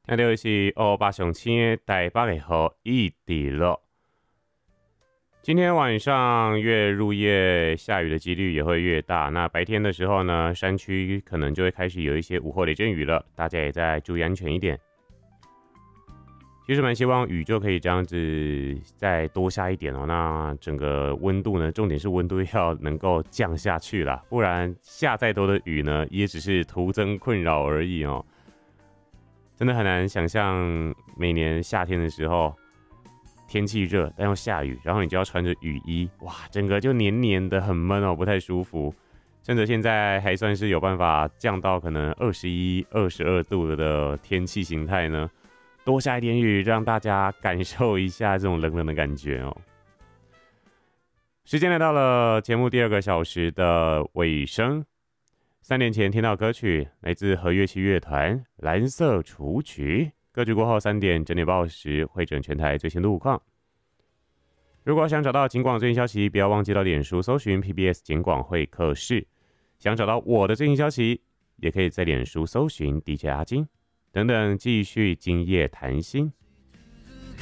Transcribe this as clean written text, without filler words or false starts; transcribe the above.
那就是欧巴上青的台北的好一滴了。今天晚上越入夜，下雨的几率也会越大。那白天的时候呢，山区可能就会开始有一些午后雷阵雨了，大家也在注意安全一点。其实蛮希望雨就可以这样子再多下一点哦。那整个温度呢，重点是温度要能够降下去啦，不然下再多的雨呢，也只是徒增困扰而已哦。真的很难想象每年夏天的时候，天气热但又下雨，然后你就要穿着雨衣，哇，整个就黏黏的很闷哦，不太舒服。趁着现在还算是有办法降到可能21、22度的天气形态呢，多下一点雨，让大家感受一下这种冷冷的感觉哦。时间来到了节目第2个小时的尾声。3年前听到歌曲来自和乐器乐团《蓝色雏菊》，歌曲过后3点整点报时会诊全台最新路况。如果想找到警广最新消息，不要忘记到脸书搜寻 PBS 警广会客室。想找到我的最新消息，也可以在脸书搜寻 DJ 阿金等等，继续今夜谈心。